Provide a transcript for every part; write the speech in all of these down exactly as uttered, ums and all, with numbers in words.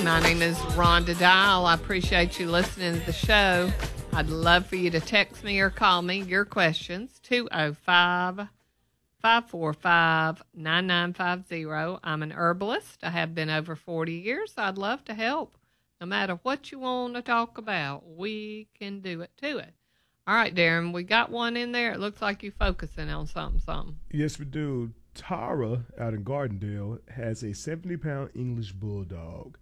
My name is Rhonda Dial. I appreciate you listening to the show. I'd love for you to text me or call me your questions, two oh five, five four five, nine nine five zero. I'm an herbalist. I have been over forty years. I'd love to help. No matter what you want to talk about, we can do it to it. All right, Darren, we got one in there. It looks like you're focusing on something, something. Yes, we do. Tara out in Gardendale has a seventy-pound English bulldog,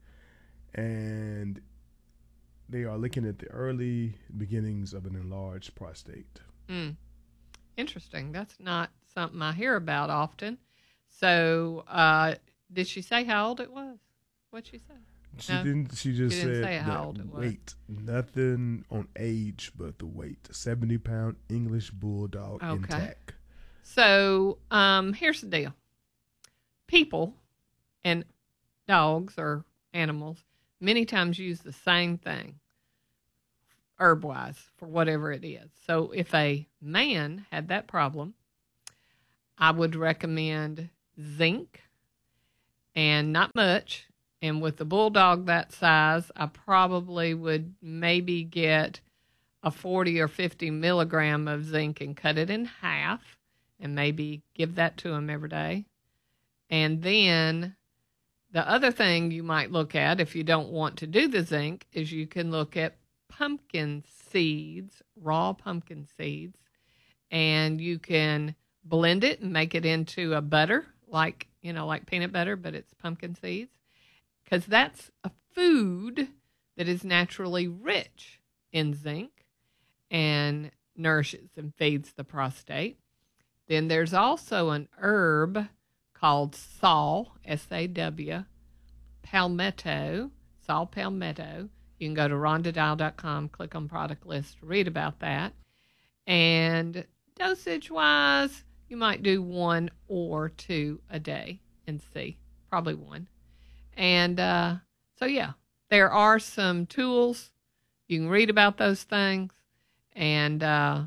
and they are looking at the early beginnings of an enlarged prostate. Mm. Interesting. That's not something I hear about often. So, uh, did she say how old it was? What'd she say? She No? didn't. She just She didn't said say how the old it was. weight. Nothing on age, but the weight. seventy-pound English bulldog Okay. intact. So, um, here's the deal. People and dogs or animals many times use the same thing herb-wise for whatever it is. So if a man had that problem, I would recommend zinc and not much. And with the bulldog that size, I probably would maybe get a forty or fifty milligram of zinc and cut it in half and maybe give that to him every day. And then the other thing you might look at if you don't want to do the zinc is you can look at pumpkin seeds, raw pumpkin seeds, and you can blend it and make it into a butter, like, you know, like peanut butter, but it's pumpkin seeds, because that's a food that is naturally rich in zinc and nourishes and feeds the prostate. Then there's also an herb called saw, S A W, palmetto, saw palmetto. You can go to rhonda dial dot com, click on product list, read about that. And dosage-wise, you might do one or two a day and see. Probably one. And uh, so, yeah, there are some tools. You can read about those things, and uh,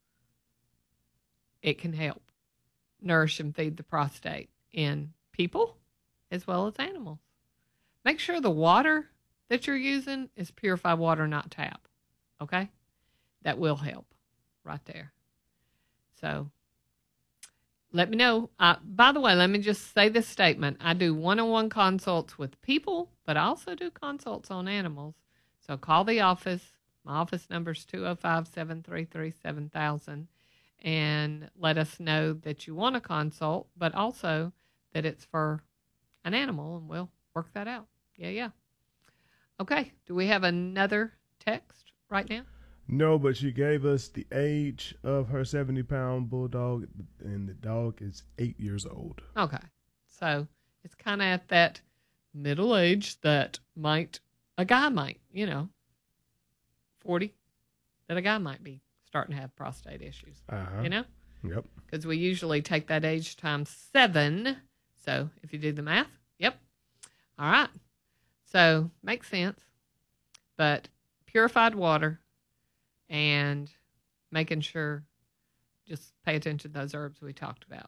it can help nourish and feed the prostate in people as well as animals. Make sure the water that you're using is purified water, not tap. Okay? That will help right there. So let me know. Uh, by the way, let me just say this statement. I do one-on-one consults with people, but I also do consults on animals. So call the office. My office number is two oh five, seven three three, seven thousand. And let us know that you want a consult, but also that it's for an animal, and we'll work that out. Yeah, yeah. Okay. Do we have another text right now? No, but she gave us the age of her seventy-pound bulldog, and the dog is eight years old. Okay. So it's kind of at that middle age that might, a guy might, you know, forty, that a guy might be starting to have prostate issues. Uh-huh. You know? Yep. Because we usually take that age times seven. So if you do the math, yep. All right. So makes sense. But purified water and making sure, just pay attention to those herbs we talked about.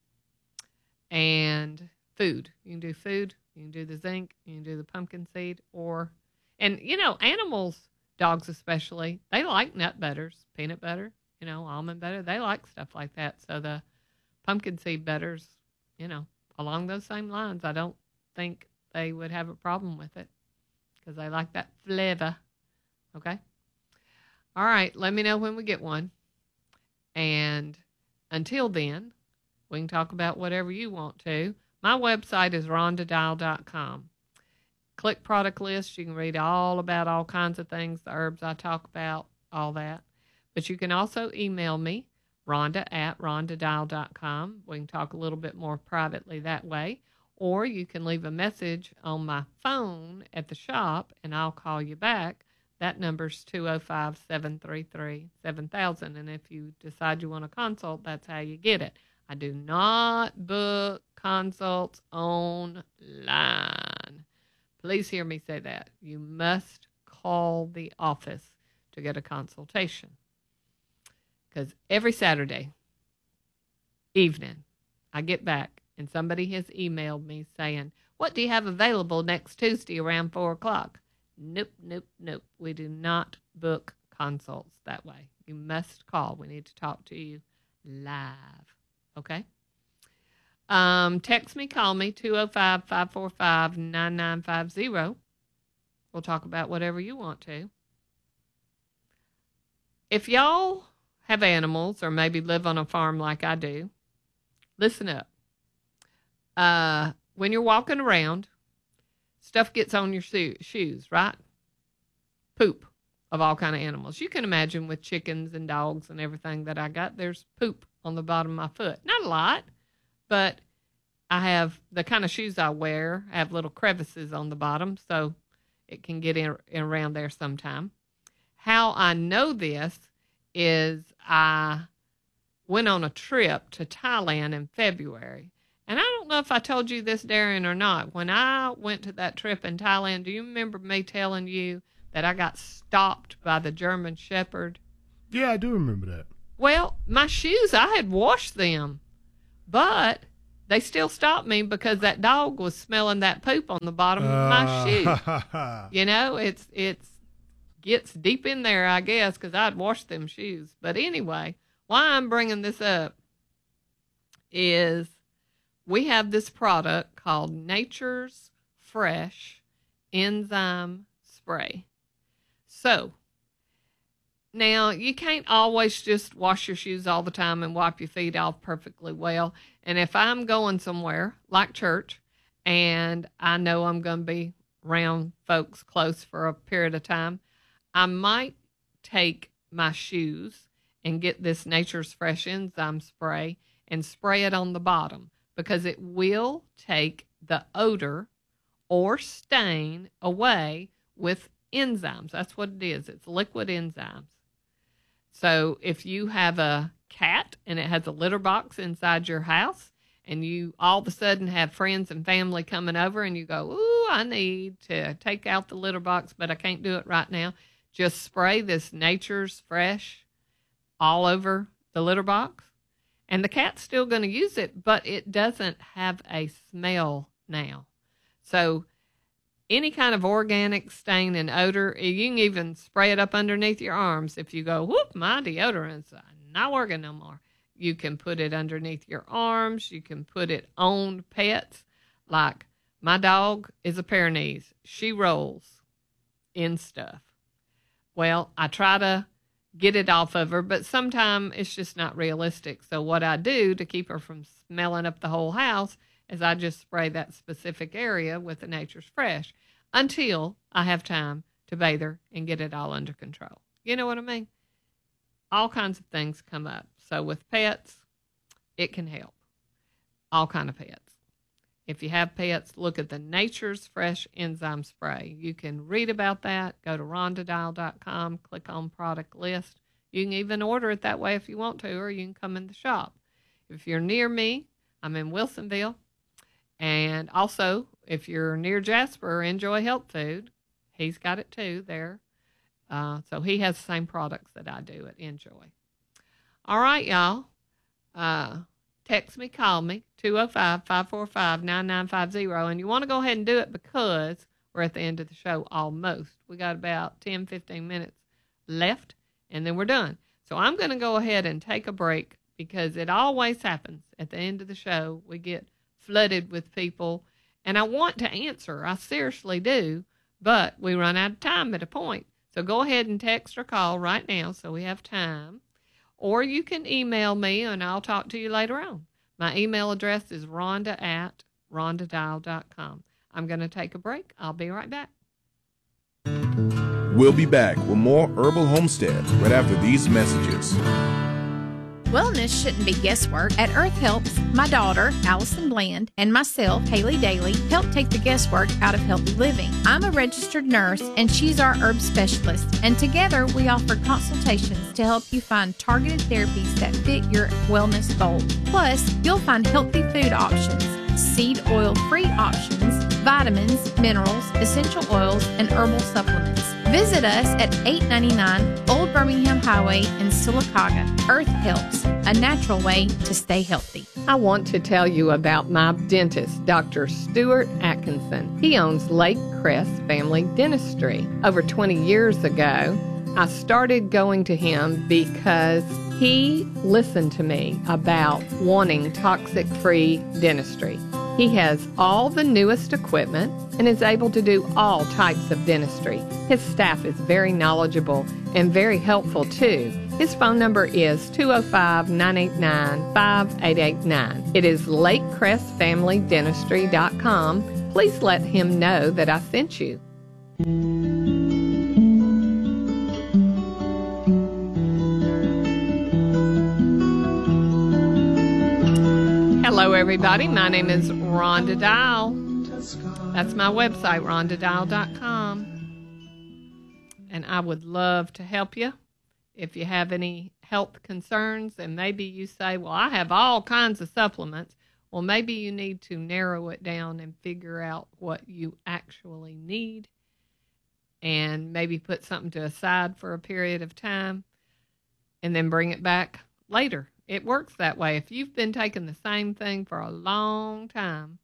And food. You can do food. You can do the zinc. You can do the pumpkin seed. Or, and, you know, animals, dogs especially, they like nut butters, peanut butter, you know, almond butter. They like stuff like that. So the pumpkin seed butters, you know, along those same lines, I don't think they would have a problem with it because they like that flavor. Okay? All right. Let me know when we get one. And until then, we can talk about whatever you want to. My website is rhonda dial dot com. Click product list. You can read all about all kinds of things, the herbs I talk about, all that. But you can also email me, Rhonda at rhonda dial dot com. We can talk a little bit more privately that way. Or you can leave a message on my phone at the shop, and I'll call you back. That number's two oh five, seven three three, seven thousand. And if you decide you want a consult, that's how you get it. I do not book consults online. Please hear me say that. You must call the office to get a consultation. Because every Saturday evening, I get back and somebody has emailed me saying, what do you have available next Tuesday around four o'clock? Nope, nope, nope. We do not book consults that way. You must call. We need to talk to you live. Okay? Um, text me, call me, two oh five, five four five, nine nine five zero. We'll talk about whatever you want to. If y'all have animals or maybe live on a farm like I do, listen up. Uh, when you're walking around, stuff gets on your sho- shoes, right? Poop of all kind of animals. You can imagine with chickens and dogs and everything that I got, there's poop on the bottom of my foot. Not a lot, but I have the kind of shoes I wear have little crevices on the bottom, so it can get in, in around there sometime. How I know this is I went on a trip to Thailand in February. And I don't know if I told you this, Darren, or not. When I went to that trip in Thailand, do you remember me telling you that I got stopped by the German Shepherd? Yeah, I do remember that. Well, my shoes, I had washed them, but they still stopped me because that dog was smelling that poop on the bottom uh, of my shoe. You know, it's it's gets deep in there, I guess, because I'd washed them shoes. But anyway, why I'm bringing this up is we have this product called Nature's Fresh Enzyme Spray. So, now you can't always just wash your shoes all the time and wipe your feet off perfectly well. And if I'm going somewhere like church and I know I'm going to be around folks close for a period of time, I might take my shoes and get this Nature's Fresh Enzyme Spray and spray it on the bottom because it will take the odor or stain away with enzymes. That's what it is. It's liquid enzymes. So if you have a cat and it has a litter box inside your house and you all of a sudden have friends and family coming over and you go, ooh, I need to take out the litter box, but I can't do it right now. Just spray this Nature's Fresh all over the litter box. And the cat's still going to use it, but it doesn't have a smell now. So any kind of organic stain and odor, you can even spray it up underneath your arms. If you go, whoop, my deodorant's not working no more. You can put it underneath your arms. You can put it on pets. Like my dog is a Pyrenees. She rolls in stuff. Well, I try to get it off of her, but sometimes it's just not realistic. So what I do to keep her from smelling up the whole house is I just spray that specific area with the Nature's Fresh until I have time to bathe her and get it all under control. You know what I mean? All kinds of things come up. So with pets, it can help. All kind of pets. If you have pets, look at the Nature's Fresh Enzyme Spray. You can read about that. Go to rhonda dial dot com, click on product list. You can even order it that way if you want to, or you can come in the shop. If you're near me, I'm in Wilsonville. And also, if you're near Jasper, Enjoy Health Food, he's got it too there. Uh, so he has the same products that I do at Enjoy. All right, y'all. Uh, text me, call me, two oh five, five four five, nine nine five zero. And you want to go ahead and do it because we're at the end of the show almost. We got about ten, fifteen minutes left, and then we're done. So I'm going to go ahead and take a break because it always happens at the end of the show. We get flooded with people, and I want to answer. I seriously do, but we run out of time at a point. So go ahead and text or call right now so we have time. Or you can email me, and I'll talk to you later on. My email address is rhonda at rhonda dial dot com. I'm going to take a break. I'll be right back. We'll be back with more Herbal Homestead right after these messages. Wellness shouldn't be guesswork. At Earth Helps, my daughter, Allison Bland, and myself, Haley Daly, help take the guesswork out of healthy living. I'm a registered nurse, and she's our herb specialist, and together we offer consultations to help you find targeted therapies that fit your wellness goals. Plus, you'll find healthy food options, seed oil-free options, vitamins, minerals, essential oils, and herbal supplements. Visit us at eight ninety-nine Old Birmingham Highway in Sylacauga. Earth Helps, a natural way to stay healthy. I want to tell you about my dentist, Doctor Stuart Atkinson. He owns Lake Crest Family Dentistry. Over twenty years ago, I started going to him because he listened to me about wanting toxic-free dentistry. He has all the newest equipment and is able to do all types of dentistry. His staff is very knowledgeable and very helpful too. His phone number is two oh five, nine eight nine, five eight eight nine. It is lake crest family dentistry dot com. Please let him know that I sent you. Hello, everybody. My name is Rhonda Dial. That's my website, rhonda dial dot com. And I would love to help you. If you have any health concerns, and maybe you say, well, I have all kinds of supplements. Well, maybe you need to narrow it down and figure out what you actually need and maybe put something to aside for a period of time and then bring it back later. It works that way. If you've been taking the same thing for a long time,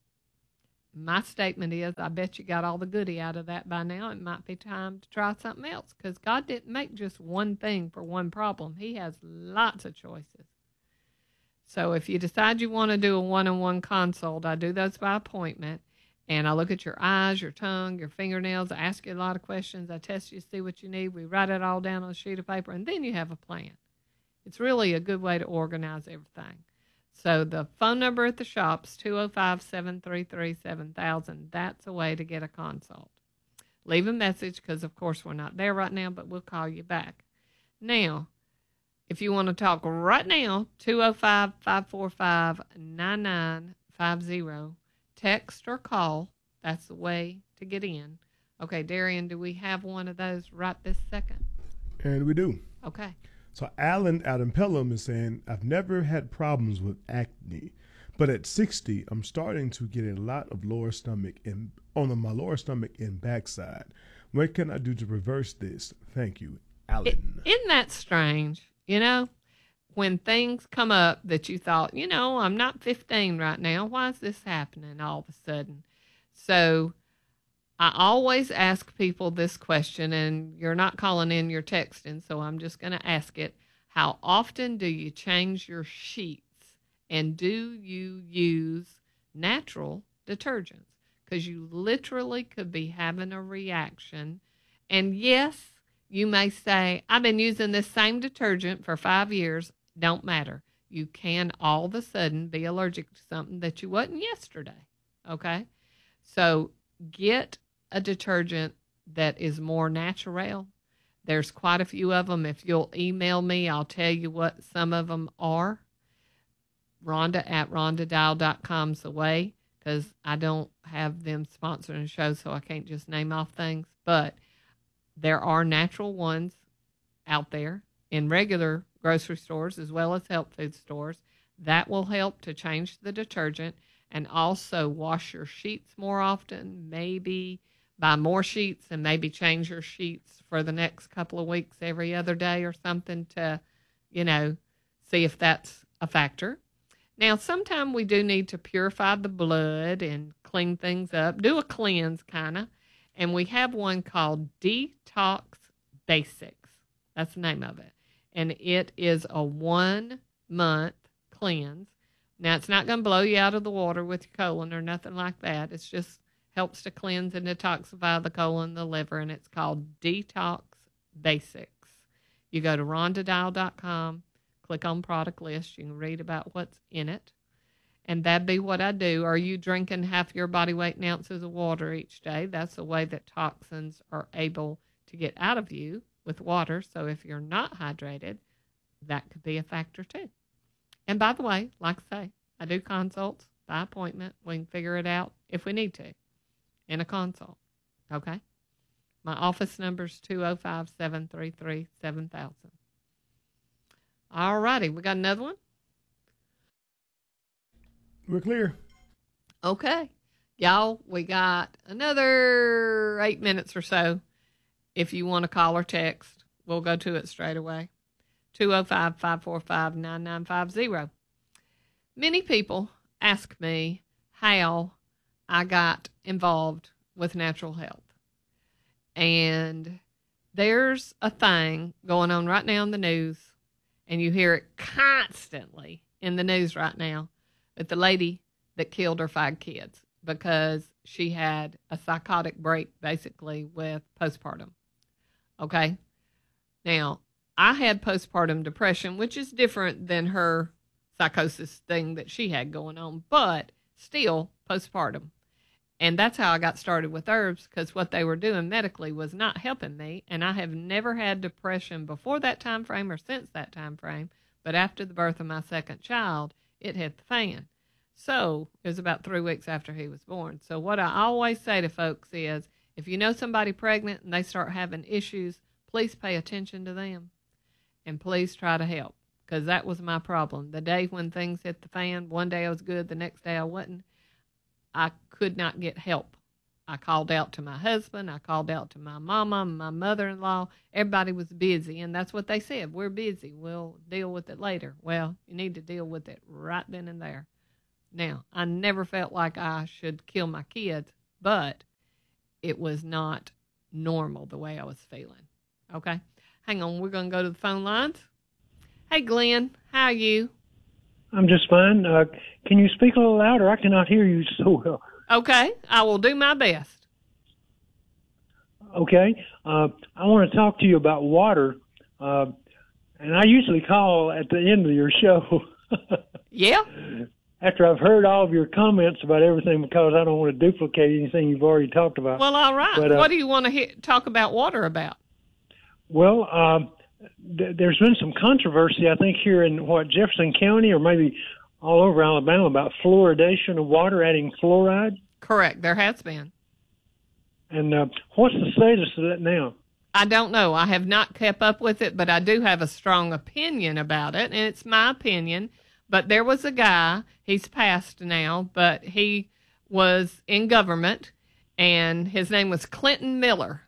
my statement is, I bet you got all the goodie out of that by now. It might be time to try something else, because God didn't make just one thing for one problem. He has lots of choices. So if you decide you want to do a one-on-one consult, I do those by appointment, and I look at your eyes, your tongue, your fingernails. I ask you a lot of questions. I test you to see what you need. We write it all down on a sheet of paper, and then you have a plan. It's really a good way to organize everything. So the phone number at the shop is two oh five, seven three three, seven thousand. That's a way to get a consult. Leave a message because, of course, we're not there right now, but we'll call you back. Now, if you want to talk right now, two oh five, five four five, nine nine five oh. Text or call. That's the way to get in. Okay, Darian, do we have one of those right this second? And we do. Okay. So Alan out in Pelham is saying, I've never had problems with acne, but at sixty, I'm starting to get a lot of lower stomach and on my lower stomach and backside. What can I do to reverse this? Thank you, Alan. It, isn't that strange? You know, when things come up that you thought, you know, I'm not fifteen right now. Why is this happening all of a sudden? So I always ask people this question, and you're not calling in, you're texting, so I'm just going to ask it. How often do you change your sheets, and do you use natural detergents? Because you literally could be having a reaction. And yes, you may say, I've been using this same detergent for five years. Don't matter. You can all of a sudden be allergic to something that you wasn't yesterday, okay? So get a detergent that is more natural. There's quite a few of them. If you'll email me, I'll tell you what some of them are. Rhonda at rhonda dial dot com's the way, because I don't have them sponsoring a show, so I can't just name off things. But there are natural ones out there in regular grocery stores as well as health food stores that will help to change the detergent and also wash your sheets more often, maybe buy more sheets and maybe change your sheets for the next couple of weeks every other day or something to, you know, see if that's a factor. Now, sometimes we do need to purify the blood and clean things up, do a cleanse kind of, and we have one called Detox Basics. That's the name of it. And it is a one-month cleanse. Now, it's not going to blow you out of the water with your colon or nothing like that. It's just helps to cleanse and detoxify the colon and the liver, and it's called Detox Basics. You go to rhonda dial dot com, click on product list. You can read about what's in it, and that'd be what I do. Are you drinking half your body weight in ounces of water each day? That's the way that toxins are able to get out of you with water. So if you're not hydrated, that could be a factor too. And by the way, like I say, I do consults by appointment. We can figure it out if we need to in a consult. Okay? My office number is two oh five, seven three three, seven thousand. All righty. We got another one? We're clear. Okay. Y'all, we got another eight minutes or so. If you want to call or text, we'll go to it straight away. two oh five, five four five, nine nine five oh. many people ask me how I got involved with natural health. And there's a thing going on right now in the news, and you hear it constantly in the news right now, with the lady that killed her five kids because she had a psychotic break, basically, with postpartum. Okay? Now, I had postpartum depression, which is different than her psychosis thing that she had going on, but still postpartum. And that's how I got started with herbs, because what they were doing medically was not helping me. And I have never had depression before that time frame or since that time frame. But after the birth of my second child, it hit the fan. So it was about three weeks after he was born. So what I always say to folks is, if you know somebody pregnant and they start having issues, please pay attention to them. And please try to help, because that was my problem. The day when things hit the fan, one day I was good, the next day I wasn't. I could not get help. I called out to my husband. I called out to my mama, my mother-in-law. Everybody was busy, and that's what they said. We're busy. We'll deal with it later. Well, you need to deal with it right then and there. Now, I never felt like I should kill my kids, but it was not normal the way I was feeling. Okay? Hang on. We're going to go to the phone lines. Hey, Glenn. How are you? I'm just fine. Uh, can you speak a little louder? I cannot hear you so well. Okay. I will do my best. Okay. Uh, I want to talk to you about water. Uh, and I usually call at the end of your show. Yeah. After I've heard all of your comments about everything, because I don't want to duplicate anything you've already talked about. Well, all right. But, uh, what do you want to hear, talk about water about? Well, um, th- there's been some controversy, I think, here in, what, Jefferson County or maybe all over Alabama about fluoridation of water, adding fluoride. Correct. There has been. And uh, what's the status of that now? I don't know. I have not kept up with it, but I do have a strong opinion about it, and it's my opinion. But there was a guy, he's passed now, but he was in government, and his name was Clinton Miller.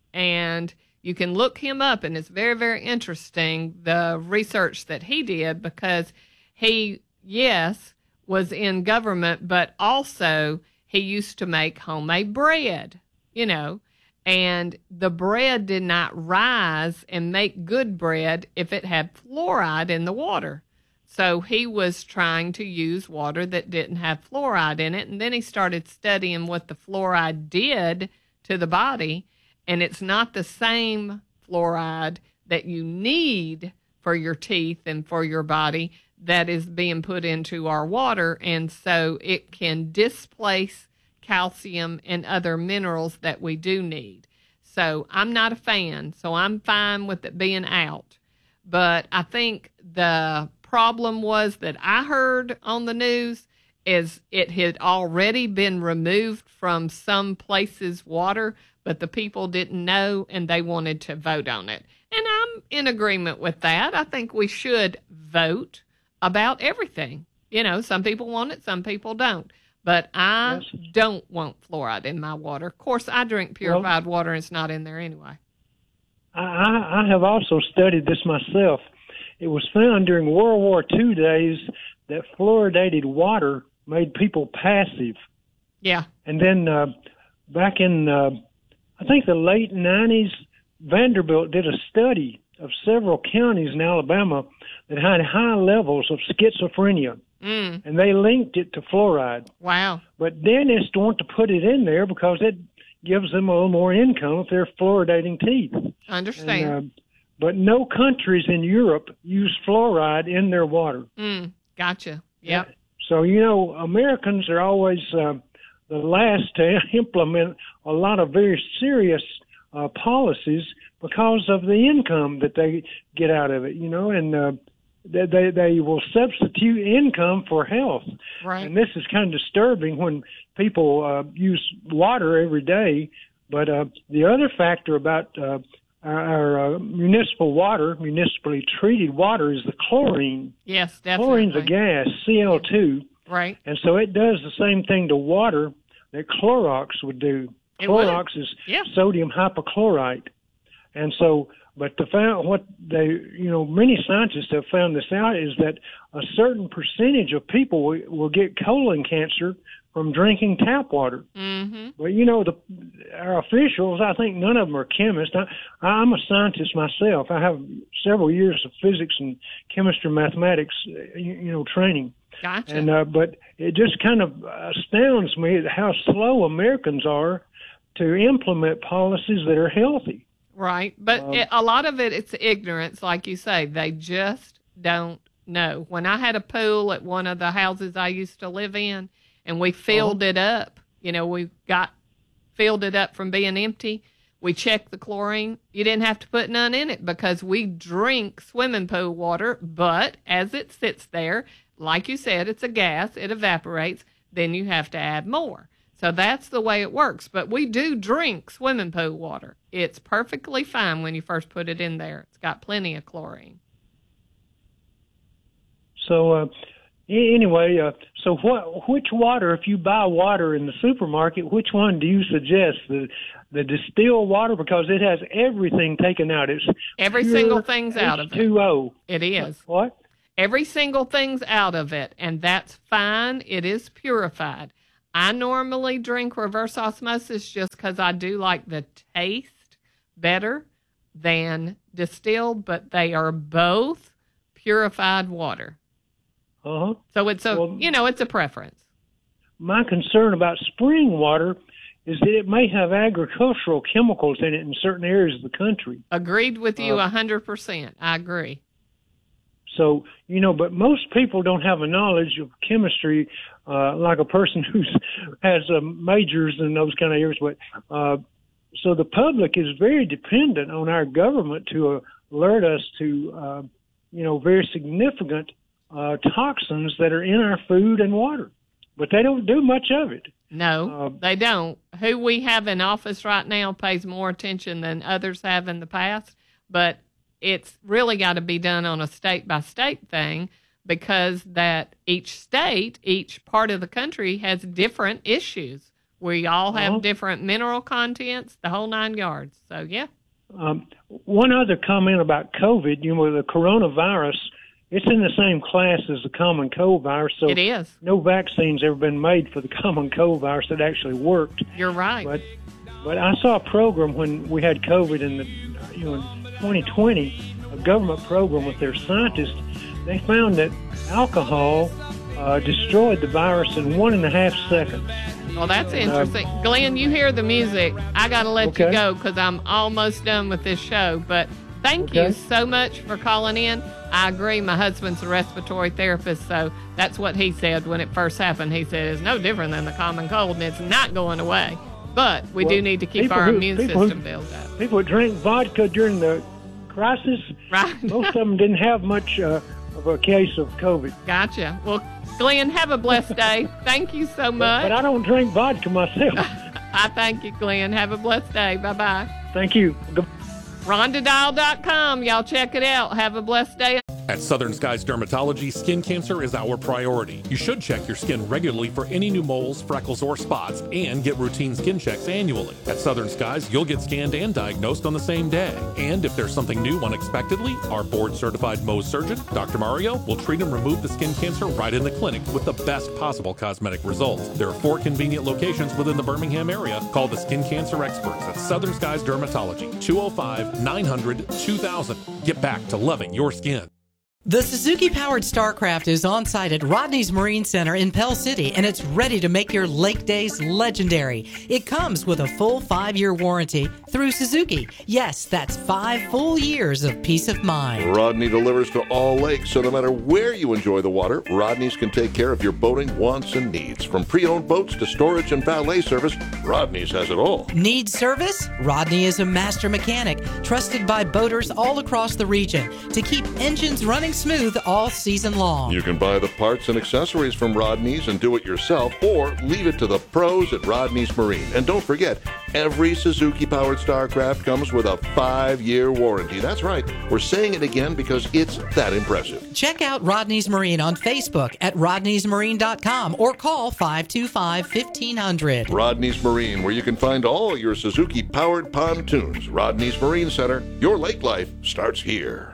And you can look him up, and it's very, very interesting, the research that he did, because he, yes, was in government, but also he used to make homemade bread, you know, and the bread did not rise and make good bread if it had fluoride in the water. So he was trying to use water that didn't have fluoride in it, and then he started studying what the fluoride did to the body, and it's not the same fluoride that you need for your teeth and for your body that is being put into our water, and so it can displace calcium and other minerals that we do need. So I'm not a fan, so I'm fine with it being out. But I think the problem was that I heard on the news is it had already been removed from some places' water, but the people didn't know and they wanted to vote on it. And I'm in agreement with that. I think we should vote about everything. You know, some people want it, some people don't. But I Yes. don't want fluoride in my water. Of course, I drink purified Well, water and it's not in there anyway. I, I I have also studied this myself. It was found during World War Two days that fluoridated water made people passive. Yeah. And then uh, back in, uh, I think, the late nineties, Vanderbilt did a study of several counties in Alabama that had high levels of schizophrenia, Mm. and they linked it to fluoride. Wow. But dentists want to put it in there because it gives them a little more income if they're fluoridating teeth. Understand. And, uh, but no countries in Europe use fluoride in their water. Mm. Gotcha. Yep. So, you know, Americans are always uh, the last to implement a lot of very serious uh, policies because of the income that they get out of it, you know, and uh, they, they, they will substitute income for health. Right. And this is kind of disturbing when people uh, use water every day. But uh, the other factor about uh, our, our uh, municipal water, municipally treated water, is the chlorine. Yes, definitely. Chlorine's a gas, C L two, Right. and so it does the same thing to water that Clorox would do. It would. Clorox is Yeah. sodium hypochlorite. And so, but the found what they, you know, many scientists have found this out is that a certain percentage of people will, will get colon cancer from drinking tap water. Mm-hmm. Well, you know, the our officials, I think none of them are chemists. I, I'm a scientist myself. I have several years of physics and chemistry, mathematics, you, you know, training. Gotcha. And uh, but it just kind of astounds me at how slow Americans are to implement policies that are healthy. Right. But Um, it, a lot of it, it's ignorance, like you say. They just don't know. When I had a pool at one of the houses I used to live in, and we filled Uh-huh. it up, you know, we got filled it up from being empty. We checked the chlorine. You didn't have to put none in it because we drink swimming pool water, but as it sits there, like you said, it's a gas, it evaporates, then you have to add more. So that's the way it works. But we do drink swimming pool water. It's perfectly fine when you first put it in there. It's got plenty of chlorine. So uh, a- anyway, uh, so what? Which water? If you buy water in the supermarket, which one do you suggest? The the distilled water, because it has everything taken out. It's Every pure single thing's out of it. H two O. It is. What? Every single thing's out of it, and that's fine. It is purified. I normally drink reverse osmosis just because I do like the taste better than distilled, but they are both purified water. Uh huh. So it's a, Well- you know, it's a preference. My concern about spring water is that it may have agricultural chemicals in it in certain areas of the country. Agreed with you Uh, a hundred percent. I agree. So, you know, but most people don't have a knowledge of chemistry uh, like a person who has uh, majors in those kind of areas. But uh, so the public is very dependent on our government to uh, alert us to, uh, you know, very significant uh, toxins that are in our food and water. But they don't do much of it. No, Uh, they don't. Who we have in office right now pays more attention than others have in the past, but it's really got to be done on a state-by-state thing because that each state, each part of the country has different issues. We all have Uh-huh. different mineral contents, the whole nine yards. So, yeah. Um, one other comment about COVID, you know, the coronavirus, it's in the same class as the common cold virus. So It is. no vaccine's ever been made for the common cold virus that actually worked. You're right. But but I saw a program when we had COVID in the you know in twenty twenty, a government program with their scientists. They found that alcohol uh, destroyed the virus in one and a half seconds. Well, that's interesting. Glenn, you hear the music. I got to let you Okay. go because I'm almost done with this show. But thank Okay. you so much for calling in. I agree. My husband's a respiratory therapist, so that's what he said when it first happened. He said it's no different than the common cold, and it's not going away. But we Well, do need to keep people our who- immune people who- system built up. People who drank vodka during the crisis, Right. most of them didn't have much uh, of a case of COVID. Gotcha. Well, Glenn, have a blessed day. Thank you so much. But I don't drink vodka myself. I thank you, Glenn. Have a blessed day. Bye-bye. Thank you. Good- Rhonda Dial dot com. Y'all check it out. Have a blessed day. At Southern Skies Dermatology, skin cancer is our priority. You should check your skin regularly for any new moles, freckles, or spots, and get routine skin checks annually. At Southern Skies, you'll get scanned and diagnosed on the same day. And if there's something new unexpectedly, our board-certified Mohs surgeon, Doctor Mario, will treat and remove the skin cancer right in the clinic with the best possible cosmetic results. There are four convenient locations within the Birmingham area. Call the skin cancer experts at Southern Skies Dermatology, two oh five, nine hundred, two thousand. Get back to loving your skin. The Suzuki-powered Starcraft is on site at Rodney's Marine Center in Pell City, and it's ready to make your lake days legendary. It comes with a full five-year warranty through Suzuki. Yes, that's five full years of peace of mind. Rodney delivers to all lakes, so no matter where you enjoy the water, Rodney's can take care of your boating wants and needs. From pre-owned boats to storage and valet service, Rodney's has it all. Need service? Rodney is a master mechanic, trusted by boaters all across the region to keep engines running running smooth all season long. You can buy the parts and accessories from Rodney's and do it yourself, or leave it to the pros at Rodney's Marine. And don't forget, every Suzuki-powered StarCraft comes with a five-year warranty. That's right. We're saying it again because it's that impressive. Check out Rodney's Marine on Facebook at rodneys marine dot com or call five two five, fifteen hundred. Rodney's Marine, where you can find all your Suzuki-powered pontoons. Rodney's Marine Center. Your lake life starts here.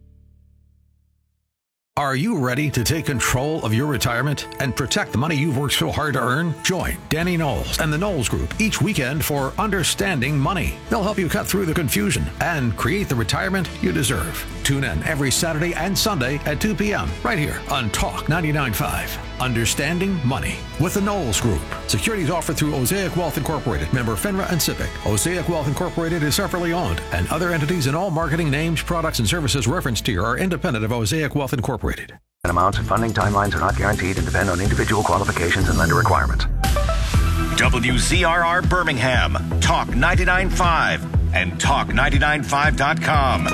Are you ready to take control of your retirement and protect the money you've worked so hard to earn? Join Danny Knowles and the Knowles Group each weekend for Understanding Money. They'll help you cut through the confusion and create the retirement you deserve. Tune in every Saturday and Sunday at two p.m. right here on Talk ninety-nine point five. Understanding Money with the Knowles Group. Securities offered through Osaic Wealth Incorporated, member FINRA and SIPC. Osaic Wealth Incorporated is separately owned, and other entities and all marketing names, products, and services referenced here are independent of Osaic Wealth Incorporated. Amounts and funding timelines are not guaranteed and depend on individual qualifications and lender requirements. W Z R R Birmingham, Talk ninety-nine point five, and talk ninety-nine point five dot com.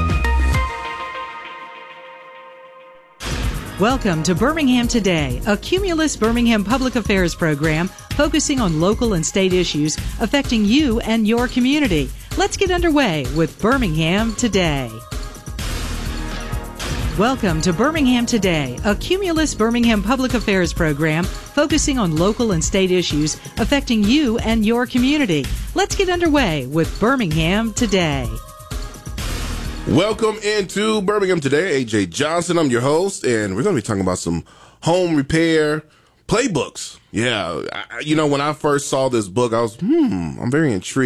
Welcome to Birmingham Today, a Cumulus Birmingham public affairs program focusing on local and state issues affecting you and your community. Let's get underway with Birmingham Today. Welcome to Birmingham Today, a Cumulus Birmingham public affairs program focusing on local and state issues affecting you and your community. Let's get underway with Birmingham Today. Welcome into Birmingham Today. A J Johnson, I'm your host, and we're going to be talking about some home repair playbooks. Yeah, I, you know, when I first saw this book, I was, hmm, I'm very intrigued.